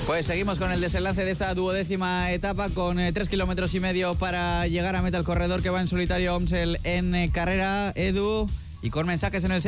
Pues seguimos con el desenlace de esta 12ª etapa con 3,5 kilómetros para llegar a meta. El corredor que va en solitario, Omsel, en carrera. Edu, y con mensajes en el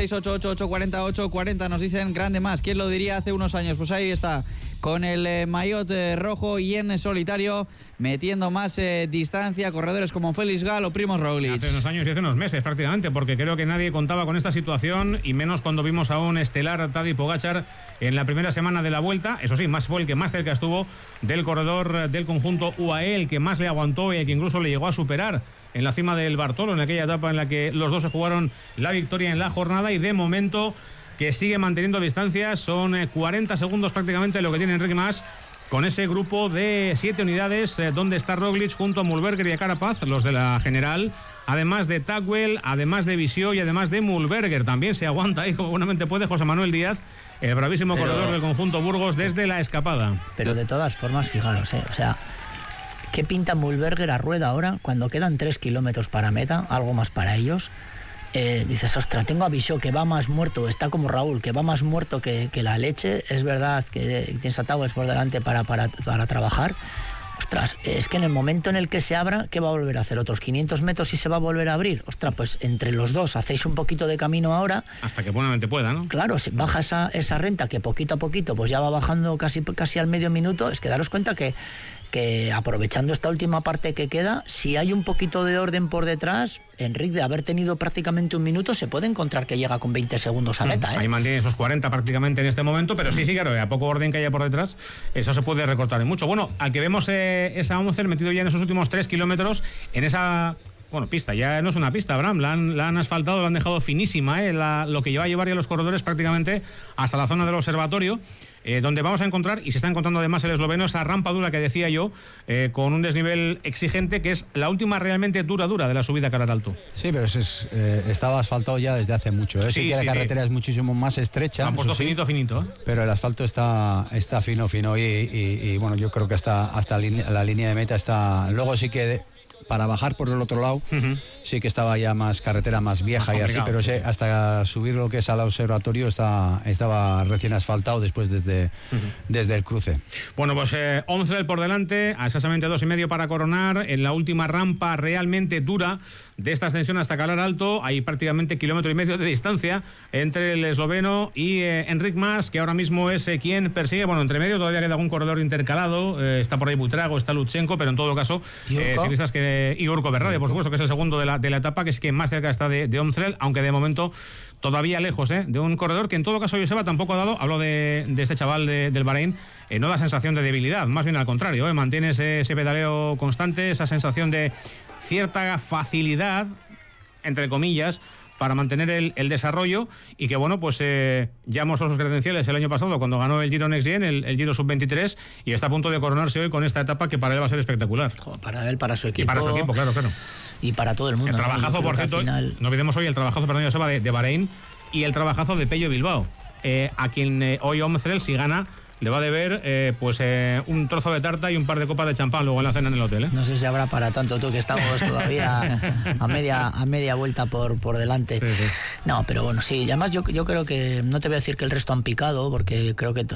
688-840 nos dicen grande más. ¿Quién lo diría hace unos años? Pues ahí está, con el maillot rojo y en solitario, metiendo más distancia, corredores como Félix Gal o Primož Roglič. Hace unos años y hace unos meses prácticamente, porque creo que nadie contaba con esta situación, y menos cuando vimos a un estelar Tadej Pogačar en la primera semana de la Vuelta. Eso sí, más fue el que más cerca estuvo del corredor del conjunto UAE, el que más le aguantó y el que incluso le llegó a superar en la cima del Bartolo, en aquella etapa en la que los dos se jugaron la victoria en la jornada, y de momento que sigue manteniendo distancias. Son 40 segundos prácticamente lo que tiene Enric Mas con ese grupo de 7 unidades, donde está Roglič junto a Mühlberger y a Carapaz, los de la general, además de Tagwell, además de Visio y además de Mühlberger. También se aguanta ahí como buenamente puede José Manuel Díaz, el bravísimo corredor del conjunto Burgos, desde la escapada. Pero de todas formas, fijaros, o sea, ¿qué pinta Mühlberger a rueda ahora cuando quedan 3 kilómetros para meta? Algo más para ellos. Dices, ostras, tengo a Visio que va más muerto, está como Raúl, que va más muerto que la leche. Es verdad que tienes a Towers por delante para trabajar. Ostras, es que en el momento en el que se abra, ¿qué va a volver a hacer? ¿Otros 500 metros y se va a volver a abrir? Ostras, pues entre los dos hacéis un poquito de camino ahora. Hasta que buenamente pueda, ¿no? Claro, si baja esa renta que poquito a poquito pues ya va bajando casi al medio minuto. Es que daros cuenta que aprovechando esta última parte que queda, si hay un poquito de orden por detrás, Enric, de haber tenido prácticamente un minuto, se puede encontrar que llega con 20 segundos a meta, ¿eh? Ahí mantiene esos 40 prácticamente en este momento, pero sí, claro, a poco orden que haya por detrás, eso se puede recortar en mucho. Bueno, al que vemos esa Omsel metido ya en esos últimos 3 kilómetros, en esa... Bueno, pista, ya no es una pista, Abraham, la han asfaltado, la han dejado finísima, lo que lleva a llevar ya los corredores prácticamente hasta la zona del observatorio, donde vamos a encontrar, y se está encontrando además el esloveno, esa rampa dura que decía yo, con un desnivel exigente, que es la última realmente dura de la subida cara al alto. Sí, pero estaba asfaltado ya desde hace mucho, ¿eh? Sí que la carretera es muchísimo más estrecha. Han puesto finito. Pero el asfalto está fino, y bueno, yo creo que hasta la línea de meta está... Luego sí que... Para bajar por el otro lado, sí que estaba ya más carretera más vieja y así, pero sí, hasta subir lo que es al observatorio estaba recién asfaltado después desde el cruce. Bueno, pues Omsel por delante, a escasamente 2,5 para coronar. En la última rampa realmente dura de esta ascensión hasta Calar Alto, hay prácticamente 1,5 kilómetros de distancia entre el esloveno y Enric Mas, que ahora mismo es quien persigue. Bueno, entre medio todavía queda algún corredor intercalado, está por ahí Buitrago, está Lutsenko, pero en todo caso, ciclistas que... Y Urco Berrade, por supuesto, que es el segundo de la etapa, que es quien más cerca está de Omsel, aunque de momento todavía lejos de un corredor que en todo caso Joseba tampoco ha dado, hablo de este chaval del Bahrein, no da sensación de debilidad, más bien al contrario, mantiene ese pedaleo constante, esa sensación de cierta facilidad, entre comillas, para mantener el desarrollo, y que bueno, pues ya mostró sus credenciales el año pasado cuando ganó el Giro Next Gen, el Giro Sub-23, y está a punto de coronarse hoy con esta etapa que para él va a ser espectacular. Para él, para su equipo. Y para su equipo, claro. Y para todo el mundo. El trabajazo, por cierto, no olvidemos hoy el trabajazo, Joseba, de Bahrein, y el trabajazo de Pello Bilbao, a quien hoy Omsel, si gana, le va a deber un trozo de tarta y un par de copas de champán luego en la cena en el hotel, ¿eh? No sé si habrá para tanto, tú, que estamos todavía a media vuelta por delante. Sí. No, pero bueno, sí, además yo creo que, no te voy a decir que el resto han picado, porque creo que